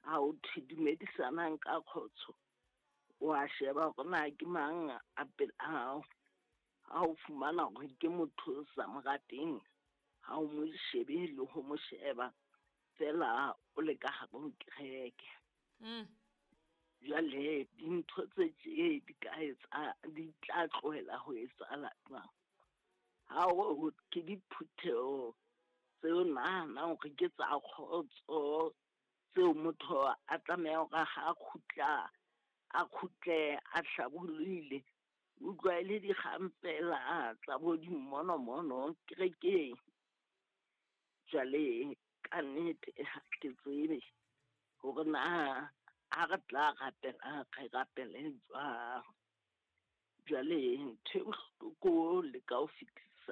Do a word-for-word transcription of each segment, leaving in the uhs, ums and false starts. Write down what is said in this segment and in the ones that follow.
ha o thidimedisanang ka khotso wa sheba gore na ke mang a pele hao ha o fumana gore ke motho sa morateng ha o mo shebe le ho mo sheba fela o le ka hare ho kereke mm jwale dintho tse tse di ka etsa di tla tlohela ho etsahala jwang ha o ke diphutheo tseo nahana hore ke tsa kgotso tseo motho a tlameha hore ha khutla a khutle a hlabolile o tlwaele di khampela tsa bo di mono mono kerekeng jwale ka nnete ha ke tsebe hore na a re tla rapela re rapele jwang jwale ntho bohloko le ka o fitlisa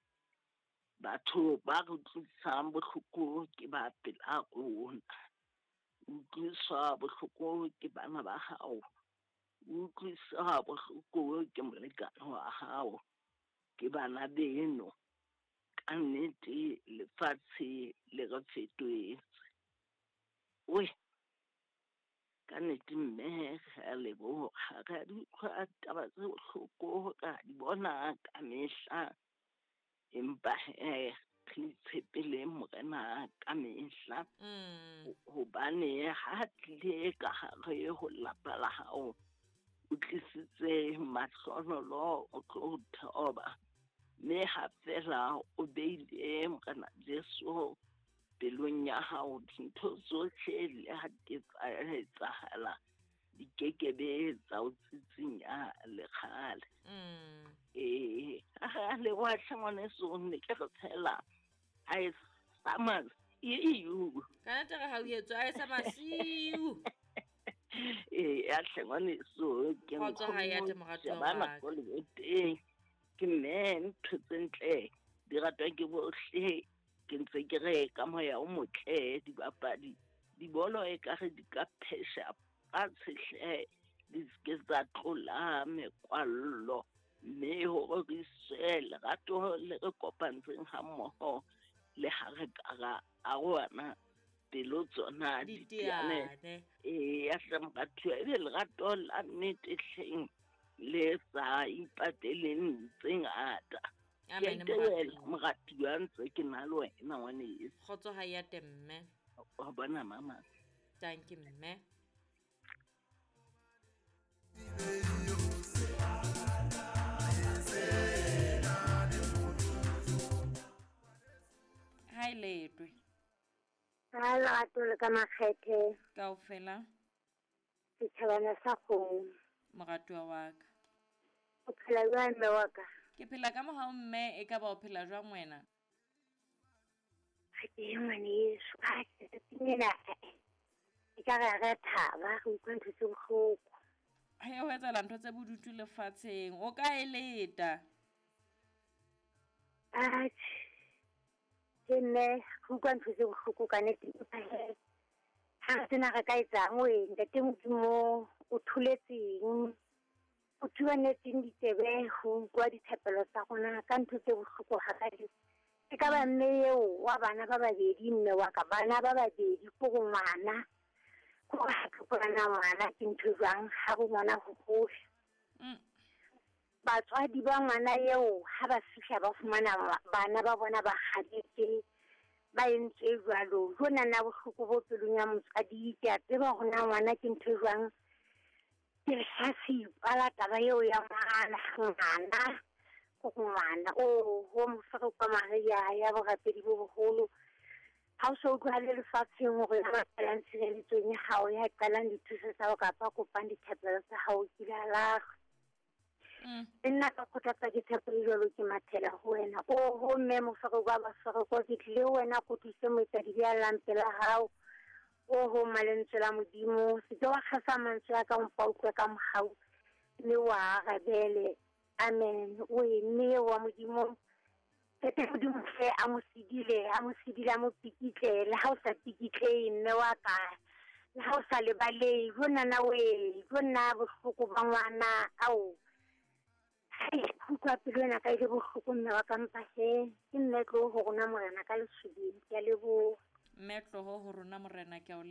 batho ba re tlisang bohloko ke ba pela rona utlwiswa bohloko ke bana ba hao utlwiswa bohloko ke molekane wa hao ke bana beno ka nnete lefatshe le re fetoetse we ka nnete mme ga le bo ga di kwa taba tse bohloko ka di bona ka mehla empa he tshepele morena ka mehla hobane ha tlile ka hare ho lapa la hao o tlisitse mahlonolo o tlo thoba me ha fela o beile morena Jesu pelong ya hao dintho tsohle le ha ke etsahala di kekebe tsa o tsitsinya le khale eh ha le wa hlangane so ne ke re tshela ai samas iu kana tega ha o etswa ai samasiu eh ya hlangane so ke khotso ha ya temagato bana go le teng ke men tsentle di ratwa ke bohle ke ntse ke re ka moya o motle di bapadi di bolo e ka re di ka phesha a tshehle di ke tsa tlola mekwallo mme ho re sele rato le re kopantseng ha mmoho le ha re ka a rona pelo tsona di tiane e ya hlama batho e le rato la nnete hleng le sa ipateleng tsengata amen morati wa ntse ke na le wena wane khotso ha ya temme wa bona mama thank you mme hai letwe hala atole ka makgethe kaofela setjhabana sa kgong moratwa wa ka o phela jwang mme wa ka ke phela ka mohao mme e ka ba o phela jwang wena ha ke ngwane yeso ha ke tsena e ka re re thaba go ikwantse bohloko hai o etsa la ntho tse bodutu lefatsheng o ka eleta ah kene go kwantse bohloko ka nete ha tsena re ka etsang we ntate modimo o thuletseng o tshwanetseng ditebe go kwa dithapelo tsa gona ka ntho tse bohloko ha ka di e ka ba mme eo wa bana ba babedi mme wa ka bana ba babedi go ngwana go ha go bana ngwana ke ntho jang ha go ngwana go gohle batswadi ba ngwana eo ha ba fihla ba fumana bana ba bona ba kgadetse ba entse jwalo hona na bohloko bo pelong ya motswadi ke a tseba gona ngwana ke ntho jang ke hasi pala taba eo ya ngwana ngwana go ngwana o ho mfaka kwa maria ya borapedi bo boholo ha o so utlwa le lefatsheng hore ba tlang tshireletsong ya hao ya qalang dithuso tsa ho kapa kopang dithapelo tsa hao ke la nna ka kgothatsa ke thapelo jalo ke mathela ho wena o ho mme mofaka kwa ba faka kwa ke tle wena go tise moetadi ya lampela hao o ho malentswe la modimo se tlo wa khasa mantswe ya ka mpa utlwa ka mohau le wa rabele amen o mme wa modimo tete modimo fe a mo sidile a mo sidile a mo pikitle le ha o sa pikitle mme wa ka le ha o sa le bale hona na we hona bohloko ba ngwana au hai kwa pelona ka ile bohloko mme wa ka mpa he ke nne tlo ho rona morena ka lesedi ya lebo metlo ho rona morena ke